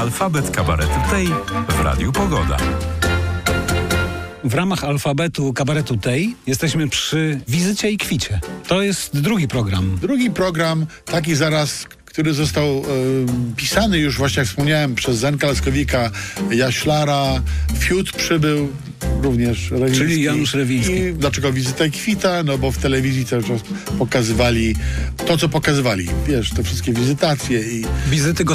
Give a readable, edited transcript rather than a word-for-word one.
Alfabet kabaretu tej w Radiu Pogoda. W ramach alfabetu kabaretu tej jesteśmy przy wizycie i kwicie. To jest drugi program. Drugi program, taki zaraz, który został pisany już, właśnie jak wspomniałem, przez Zenka Leskowika, Jaślara, Fiut przybył, również Rewiński. Czyli Janusz Rewiński. I dlaczego wizyta i kwita? No bo w telewizji cały czas pokazywali to, co pokazywali. Wiesz, te wszystkie wizytacje i Wizyty